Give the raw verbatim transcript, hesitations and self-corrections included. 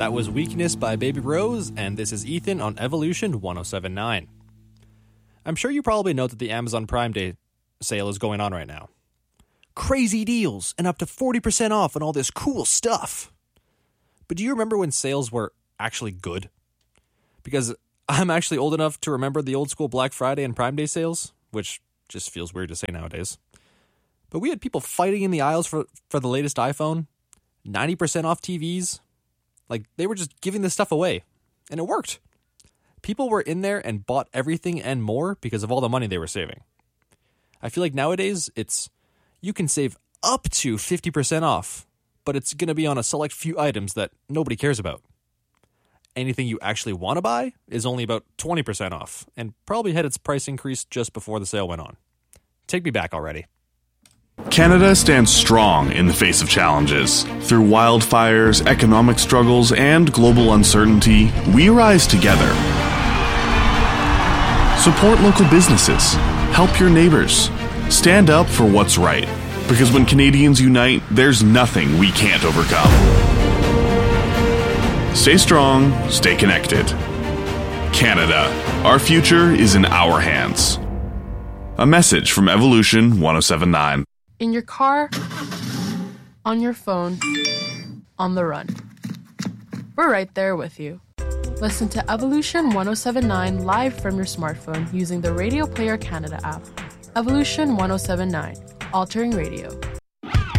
That was Weakness by Baby Rose, and this is Ethan on Evolution one oh seven point nine. I'm sure you probably know that the Amazon Prime Day sale is going on right now. Crazy deals and up to forty percent off on all this cool stuff. But do you remember when sales were actually good? Because I'm actually old enough to remember the old school Black Friday and Prime Day sales, which just feels weird to say nowadays. But we had people fighting in the aisles for, for the latest iPhone, ninety percent off T Vs. Like, they were just giving this stuff away, and it worked. People were in there and bought everything and more because of all the money they were saving. I feel like nowadays, it's, you can save up to fifty percent off, but it's going to be on a select few items that nobody cares about. Anything you actually want to buy is only about twenty percent off, and probably had its price increase just before the sale went on. Take me back already. Canada stands strong in the face of challenges. Through wildfires, economic struggles, and global uncertainty, we rise together. Support local businesses. Help your neighbors. Stand up for what's right. Because when Canadians unite, there's nothing we can't overcome. Stay strong, stay connected. Canada, our future is in our hands. A message from Evolution one oh seven point nine. In your car, on your phone, on the run. We're right there with you. Listen to Evolution one oh seven point nine live from your smartphone using the Radio Player Canada app. Evolution one oh seven point nine, altering radio.